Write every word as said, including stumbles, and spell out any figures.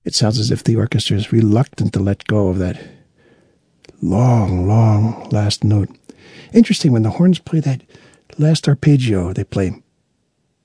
It sounds as if the orchestra is reluctant to let go of that long, long last note. Interesting, when the horns play that last arpeggio, they play